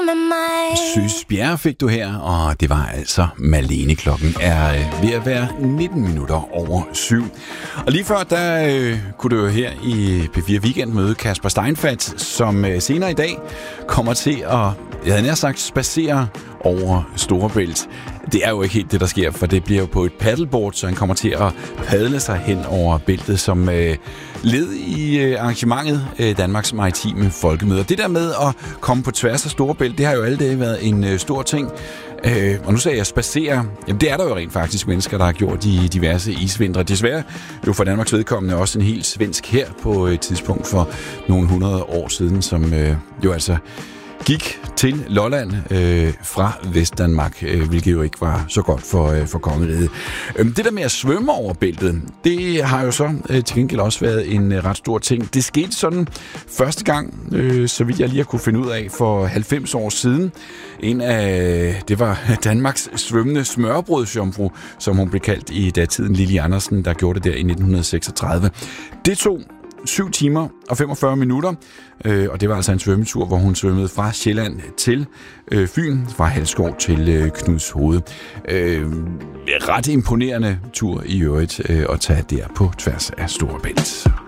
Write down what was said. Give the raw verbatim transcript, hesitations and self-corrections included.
med mig. Sys Bjerre fik du her, og det var altså Malene. Klokken er øh, ved at være nitten minutter over syv. Og lige før, der øh, kunne du jo her i P fire Weekend møde Kasper Steinfath, som øh, senere i dag kommer til at, jeg havde nær sagt, spacere over Storebælt. Det er jo ikke helt det, der sker, for det bliver jo på et paddleboard, så han kommer til at padle sig hen over bæltet som øh, led i øh, arrangementet øh, Danmarks Maritime Folkemøde. Det der med at komme på tværs af Storebælt, det har jo alle dage været en øh, stor ting. Øh, og nu sagde jeg spacere. Jamen det er der jo rent faktisk mennesker, der har gjort i diverse isvintre. Desværre jo for Danmarks vedkommende også en helt svensk her på et tidspunkt for nogle hundrede år siden, som øh, jo altså gik til Lolland øh, fra Vestdanmark, øh, hvilket jo ikke var så godt for, øh, for kongeriget. Øh, det der med at svømme over bæltet, det har jo så øh, til gengæld også været en øh, ret stor ting. Det skete sådan første gang, øh, så vidt jeg lige har kunne finde ud af, for halvfems år siden. En af, det var Danmarks svømmende smørbrødsjomfru, som hun blev kaldt i datiden, Lili Andersen, der gjorde det der i nitten seksogtredive. Det tog syv timer og femogfyrre minutter, øh, og det var altså en svømmetur, hvor hun svømmede fra Sjælland til øh, Fyn, fra Halskov til øh, Knudshoved. Øh, ret imponerende tur i øvrigt øh, at tage der på tværs af Storebælt.